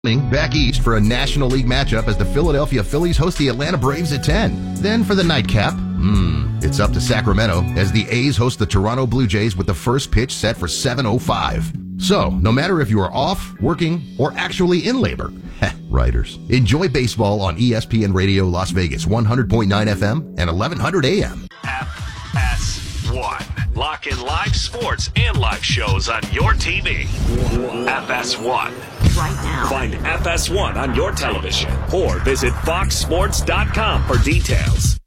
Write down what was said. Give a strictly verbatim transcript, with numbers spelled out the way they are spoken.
Back east for a National League matchup as the Philadelphia Phillies host the Atlanta Braves at ten. Then for the nightcap, hmm, it's up to Sacramento as the A's host the Toronto Blue Jays with the first pitch set for seven oh five. So, no matter if you are off, working, or actually in labor, heh, writers, enjoy baseball on E S P N Radio Las Vegas, one hundred point nine F M and eleven hundred A M. F S one. Lock in live sports and live shows on your T V. F S one. Right now. Find F S one on your television or visit fox sports dot com for details.